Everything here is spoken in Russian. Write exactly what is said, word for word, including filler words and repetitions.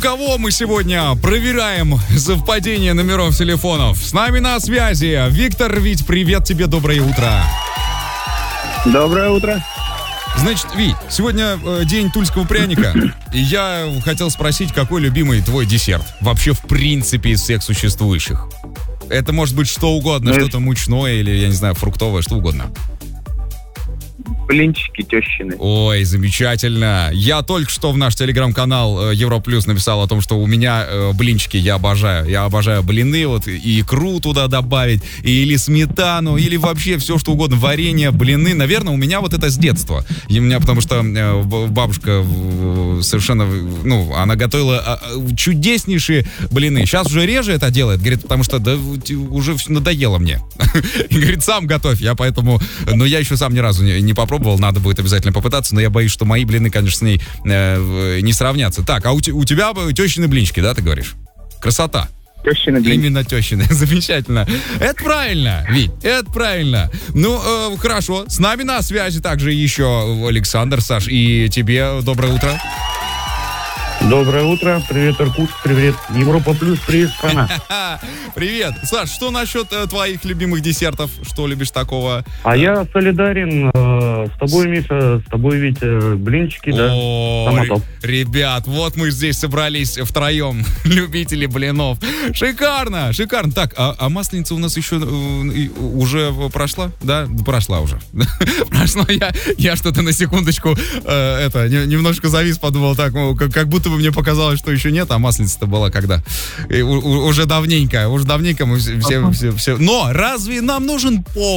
кого мы сегодня проверяем совпадение номеров телефонов? С нами на связи Виктор. Вить, привет тебе, доброе утро. Доброе утро. Значит, Вить, сегодня э, день тульского пряника, и я хотел спросить, какой любимый твой десерт? Вообще, в принципе, из всех существующих. Это может быть что угодно, ну, что-то мучное или, я не знаю, фруктовое, что угодно. Блинчики тещины. Ой, замечательно. Я только что в наш телеграм-канал Европлюс написал о том, что у меня э, блинчики я обожаю. Я обожаю блины, вот, и икру туда добавить, или сметану, или вообще все, что угодно. Варенье, блины. Наверное, у меня вот это с детства. И у меня, потому что э, бабушка э, совершенно, ну, она готовила э, чудеснейшие блины. Сейчас уже реже это делает, говорит, потому что да, уже надоело мне. И говорит, сам готовь. Я поэтому, но я еще сам ни разу не, не попробовал. Надо будет обязательно попытаться, но я боюсь, что мои блины, конечно, с ней э, не сравнятся. Так, а у, у тебя тещины блинчики, да, ты говоришь? Красота. Тещины блинчики. Именно тещины. Замечательно. Это правильно, Вить, это правильно. Ну, э, хорошо. С нами на связи также еще Александр, Саш, и тебе доброе утро. Доброе утро, привет, Иркутск, привет, Европа Плюс, привет, страна. Привет. Саш, что насчет э, твоих любимых десертов? Что любишь такого? А я солидарен э, с тобой, Миша, с тобой, Витя, блинчики, да. О, р- ребят, вот мы здесь собрались втроем, любители блинов. Шикарно, шикарно. Так, а, а масленица у нас еще э, уже прошла? Да, прошла уже. Прошла, я, я что-то на секундочку э, это, не, немножко завис, подумал так, как, как будто бы мне показалось, что еще нет, а масленица-то была когда? И, у, уже давненько, уже давненько мы все, все, все, все... Но разве нам нужен пол?